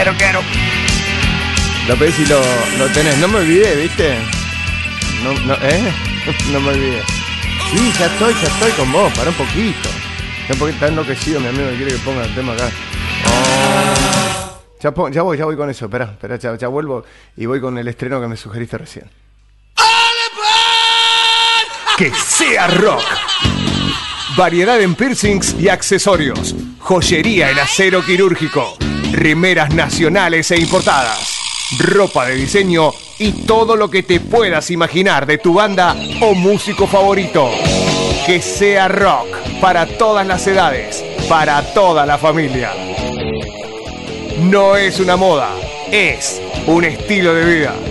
Quiero. Lo pedís y lo tenés. No me olvidé, ¿viste? No me olvidé. Sí, ya estoy con vos. Pará un poquito. Está enloquecido, mi amigo, que quiere que ponga el tema acá. Ya voy con eso. Espera, ya vuelvo y voy con el estreno que me sugeriste recién. Que sea rock. Variedad en piercings y accesorios. Joyería en acero quirúrgico. Remeras nacionales e importadas. Ropa de diseño y todo lo que te puedas imaginar de tu banda o músico favorito. Que sea rock para todas las edades, para toda la familia. No es una moda, es un estilo de vida.